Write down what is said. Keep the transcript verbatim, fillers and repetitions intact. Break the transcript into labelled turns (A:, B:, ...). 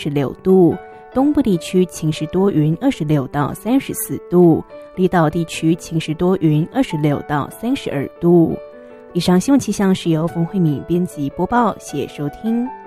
A: 十六度，东部地区晴时多云二十六到三十四度，离岛地区晴时多云二十六到三十二度。以上新闻气象是由冯慧敏编辑播报，谢谢收听。